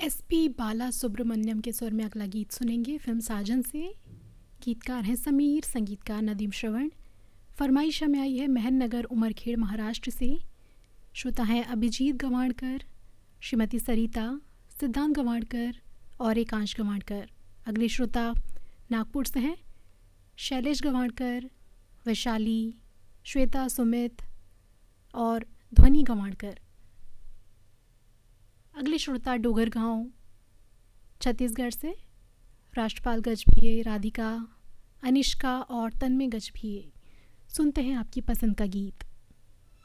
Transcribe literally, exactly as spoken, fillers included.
SP बाला सुब्रमण्यम के स्वर में अगला गीत सुनेंगे फिल्म साजन से। गीतकार हैं समीर, संगीतकार नदीम श्रवण। फरमाइश हमें आई है महन नगर उमरखेड़ महाराष्ट्र से। श्रोता हैं अभिजीत गवाणकर, श्रीमती सरिता, सिद्धांत गवाणकर और एकांश गवाणकर। अगले श्रोता नागपुर से हैं शैलेश गवाणकर, वैशाली, श्वेता, सुमित और ध्वनि गवाणकर। अगले श्रोता डोगरगांव छत्तीसगढ़ से राष्ट्रपाल गजभिये, राधिका, अनिष्का और तन्मय गजभिये। सुनते हैं आपकी पसंद का गीत।